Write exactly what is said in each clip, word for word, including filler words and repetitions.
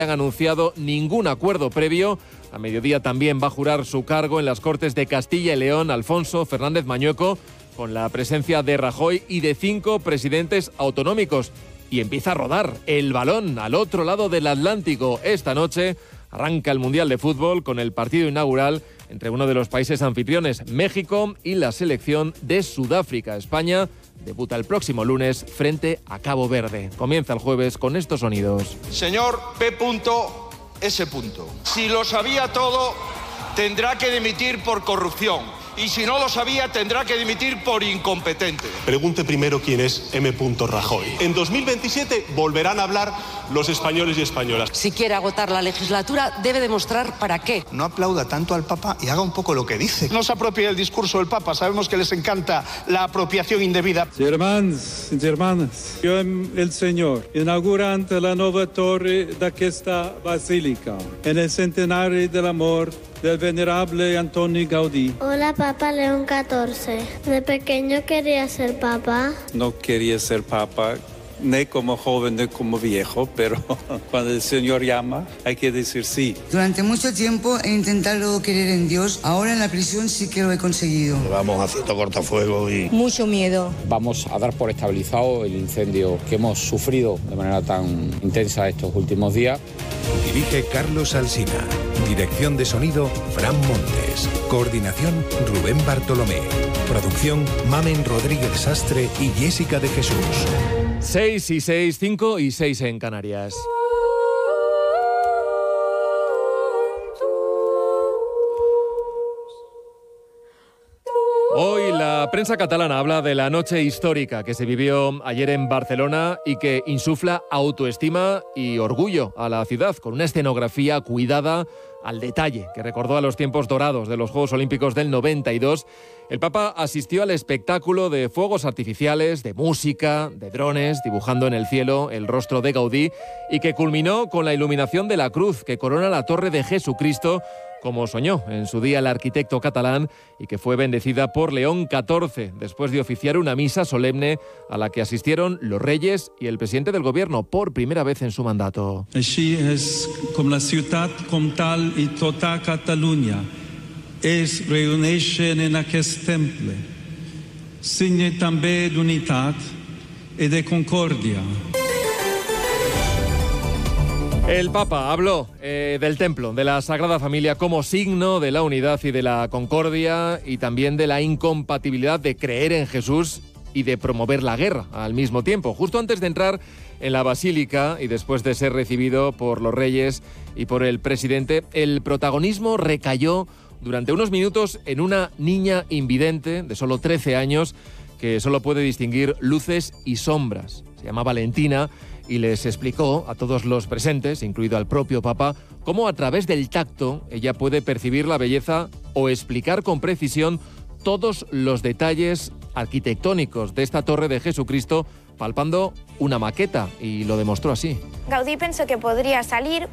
han anunciado ningún acuerdo previo. A mediodía también va a jurar su cargo en las Cortes de Castilla y León Alfonso Fernández Mañueco, con la presencia de Rajoy y de cinco presidentes autonómicos. Y empieza a rodar el balón al otro lado del Atlántico. Esta noche arranca el Mundial de Fútbol con el partido inaugural entre uno de los países anfitriones, México, y la selección de Sudáfrica. España debuta el próximo lunes frente a Cabo Verde. Comienza el jueves con estos sonidos. Señor P. S. Si lo sabía todo, tendrá que dimitir por corrupción. Y si no lo sabía, tendrá que dimitir por incompetente. Pregunte primero quién es M. Rajoy. En dos mil veintisiete volverán a hablar los españoles y españolas. Si quiere agotar la legislatura, debe demostrar para qué. No aplauda tanto al Papa y haga un poco lo que dice. No se apropie el discurso del Papa. Sabemos que les encanta la apropiación indebida. Germans y hermanas, yo el Señor inaugura ante la nueva torre de esta basílica en el centenario del amor del venerable Antoni Gaudí. Hola, Papa León catorce. De pequeño quería ser papa. No quería ser papa, ni como joven ni como viejo, pero cuando el Señor llama, hay que decir sí. Durante mucho tiempo he intentado creer en Dios. Ahora en la prisión sí que lo he conseguido. Vamos haciendo cortafuegos y... Mucho miedo. Vamos a dar por estabilizado el incendio que hemos sufrido de manera tan intensa estos últimos días. Dirige Carlos Alsina. Dirección de sonido, Fran Montes. Coordinación, Rubén Bartolomé. Producción, Mamen Rodríguez Sastre y Jessica de Jesús. seis y seis, cinco y seis en Canarias. Hoy la prensa catalana habla de la noche histórica que se vivió ayer en Barcelona y que insufla autoestima y orgullo a la ciudad, con una escenografía cuidada al detalle que recordó a los tiempos dorados de los Juegos Olímpicos del noventa y dos. El Papa asistió al espectáculo de fuegos artificiales, de música, de drones, dibujando en el cielo el rostro de Gaudí, y que culminó con la iluminación de la cruz que corona la Torre de Jesucristo, como soñó en su día el arquitecto catalán, y que fue bendecida por León catorce, después de oficiar una misa solemne a la que asistieron los reyes y el presidente del gobierno por primera vez en su mandato. Així és com la ciutat comtal i tota Catalunya es reuneixen en aquest temple, signe també d'unitat i de concòrdia. El Papa habló eh, del templo, de la Sagrada Familia, como signo de la unidad y de la concordia, y también de la incompatibilidad de creer en Jesús y de promover la guerra al mismo tiempo. Justo antes de entrar en la Basílica y después de ser recibido por los reyes y por el presidente, el protagonismo recayó durante unos minutos en una niña invidente de solo trece años que solo puede distinguir luces y sombras. Se llama Valentina y les explicó a todos los presentes, incluido al propio Papa, cómo a través del tacto ella puede percibir la belleza o explicar con precisión todos los detalles arquitectónicos de esta Torre de Jesucristo, palpando una maqueta, y lo demostró así. Gaudí pensó que podría salir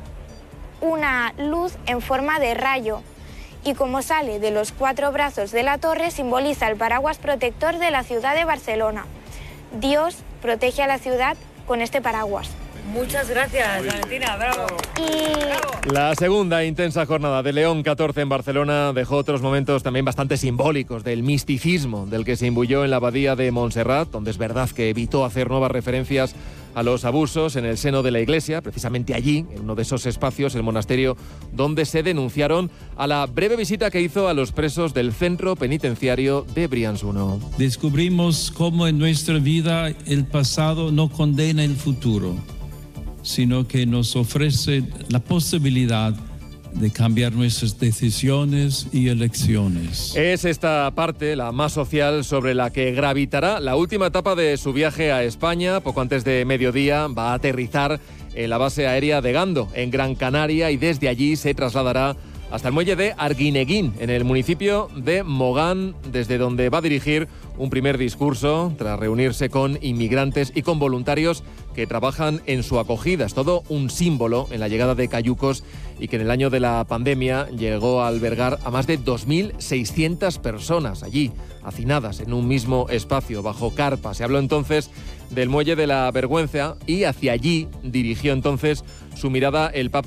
una luz en forma de rayo, y como sale de los cuatro brazos de la torre, simboliza el paraguas protector de la ciudad de Barcelona. Dios protege a la ciudad con este paraguas. Muchas gracias, Valentina, bravo. Y... La segunda intensa jornada de León catorce en Barcelona dejó otros momentos también bastante simbólicos del misticismo del que se imbuyó en la abadía de Montserrat, donde es verdad que evitó hacer nuevas referencias a los abusos en el seno de la Iglesia, precisamente allí, en uno de esos espacios, el monasterio, donde se denunciaron a la breve visita que hizo a los presos del centro penitenciario de Briançuno. Descubrimos cómo en nuestra vida el pasado no condena el futuro, sino que nos ofrece la posibilidad de cambiar nuestras decisiones y elecciones. Es esta parte, la más social, sobre la que gravitará la última etapa de su viaje a España. Poco antes de mediodía va a aterrizar en la base aérea de Gando, en Gran Canaria, y desde allí se trasladará hasta el muelle de Arguineguín, en el municipio de Mogán, desde donde va a dirigir un primer discurso tras reunirse con inmigrantes y con voluntarios que trabajan en su acogida. Es todo un símbolo en la llegada de cayucos, y que en el año de la pandemia llegó a albergar a más de dos mil seiscientas personas allí, hacinadas en un mismo espacio, bajo carpa. Se habló entonces del Muelle de la Vergüenza y hacia allí dirigió entonces su mirada el Papa